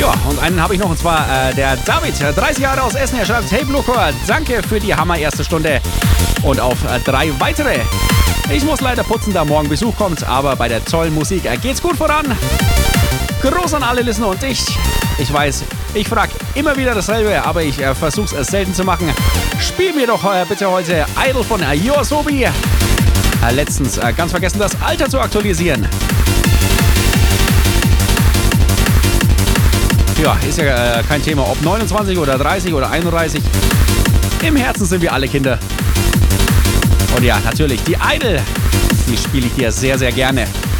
Ja, und einen habe ich noch, und zwar der David, 30 Jahre aus Essen. Er schreibt: Hey Bluchor, danke für die Hammer erste Stunde. Und auf 3 weitere. Ich muss leider putzen, da morgen Besuch kommt, aber bei der tollen Musik geht's gut voran. Groß an alle Listener und dich. Ich weiß, ich frage immer wieder dasselbe, aber ich versuche es selten zu machen. Spiel mir doch bitte heute Idol von YOASOBI. Letztens ganz vergessen, das Alter zu aktualisieren. Ja, ist ja kein Thema, ob 29 oder 30 oder 31. Im Herzen sind wir alle Kinder. Und ja, natürlich, die Idol, die spiele ich dir sehr, sehr gerne.